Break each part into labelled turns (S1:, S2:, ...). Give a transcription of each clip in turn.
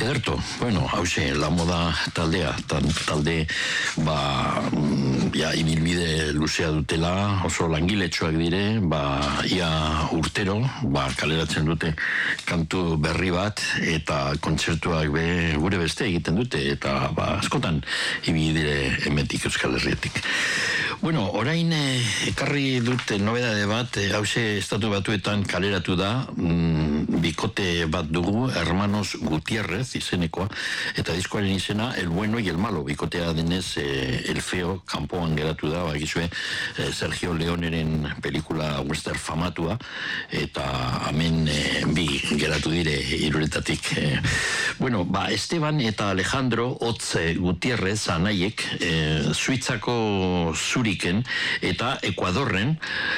S1: Ederto, bueno, hause, la moda taldea, talde, ibilbide luzea dutela, oso langiletxoak dire, ia urtero, kaleratzen dute kantu berri bat, eta kontzertuak gure beste egiten dute, eta askotan ibilbide emetik Euskal Herriatik. Bueno, orain ekarri dute nobedade bat, hause estatu batuetan kaleratu da, bikote bat dugu, Hermanos Gutiérrez izenekoa, eta diskoaren izena El Bueno y el Malo, bikotea denez El Feo kanpoan geratu da, bakizue Sergio Leoneren pelikula western famatua, eta hemen bi geratu dire hiruretatik. Bueno, Esteban eta Alejandro Otz Gutiérrez anaiek Suitzako Zuriken eta Ekuadorren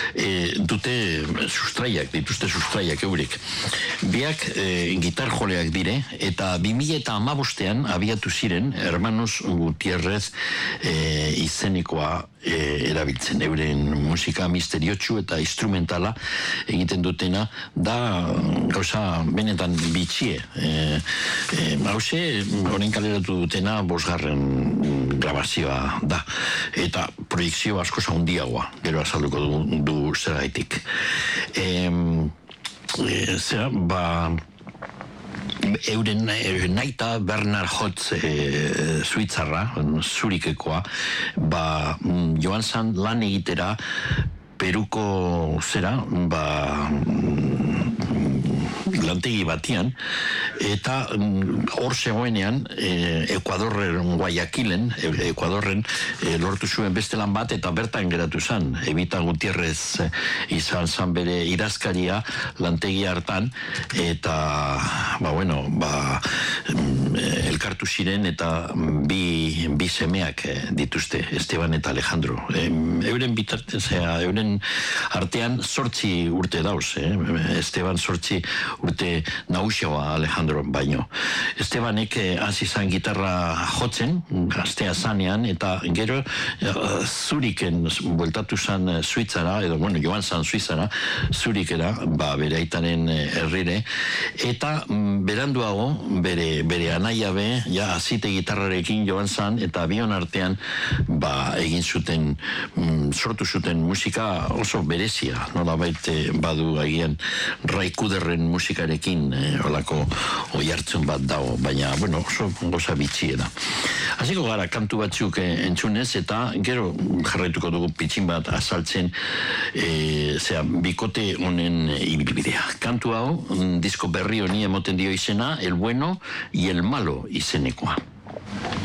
S1: dituzte sustraiak eurik. Biak gitar joleak dire, eta 2015an abiatu ziren Hermanos Gutiérrez izenikoa erabiltzen. Euren musika misteriotsu eta instrumentala egiten dutena da gauza benetan bitxie. Hauze, horren kaleratu dutena 5. grabazioa da. Eta proiektzio asko zaundiagoa, gero azalduko du zergaitik. Euren naita Bernard Hotz Suitzarra, Zurikekoa, joan zan lan egitera Peruko lantegi batian, eta hor zegoenean Ekuadorren Guayaquilen, Ekuadorren lortu zuen beste lan bat, eta bertan geratu zan. Evita Gutierrez izan zan bere idazkaria lantegi hartan, eta elkartu ziren, eta bi semeak dituzte, Esteban eta Alejandro. Euren artean 8 urte dauz, Esteban 8 urte nausioa Alejandro baino. Estebanek hasi zan gitarra jotzen, gaztea zanean, eta gero Zuriken bueltatu zan Suitzara, joan zan Suitzara, Zurikera, bere aitaren herrire, eta beranduago, bere anaia azite gitarrarekin joan zan, eta bion artean egin zuten, sortu zuten musika oso berezia, nolabait badu agian Ray Kuderren musikarekin olako oihartzun bat dago, baina, oso goza bitxie da. Hasiko gara kantu batzuk entzunez, eta gero jarraituko dugu pitxin bat azaltzen bikote honen ibilbidea. Kantu hau, disko berri honi emoten dio izena, El Bueno y el Malo izenekoa.